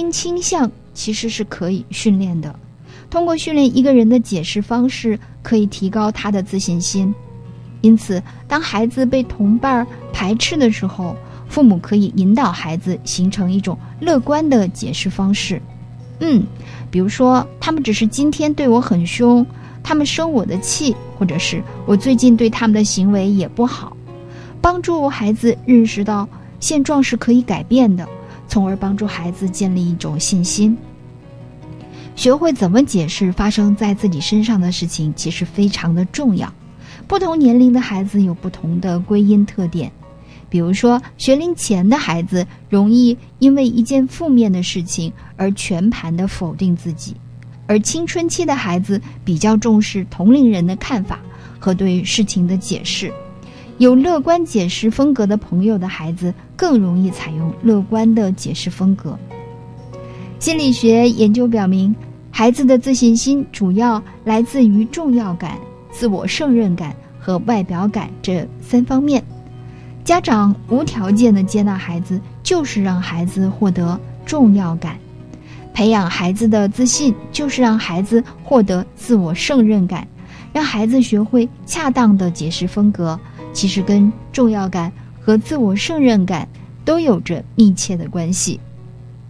因倾向其实是可以训练的，通过训练一个人的解释方式，可以提高他的自信心。因此，当孩子被同伴排斥的时候，父母可以引导孩子形成一种乐观的解释方式。比如说，他们只是今天对我很凶，他们生我的气，或者是我最近对他们的行为也不好，帮助孩子认识到现状是可以改变的，从而帮助孩子建立一种信心。学会怎么解释发生在自己身上的事情，其实非常的重要。不同年龄的孩子有不同的归因特点，比如说学龄前的孩子容易因为一件负面的事情而全盘的否定自己，而青春期的孩子比较重视同龄人的看法和对事情的解释。有乐观解释风格的朋友的孩子更容易采用乐观的解释风格。心理学研究表明，孩子的自信心主要来自于重要感、自我胜任感和外表感这3方面。家长无条件的接纳孩子，就是让孩子获得重要感；培养孩子的自信，就是让孩子获得自我胜任感。让孩子学会恰当的解释风格，其实跟重要感和自我胜任感都有着密切的关系。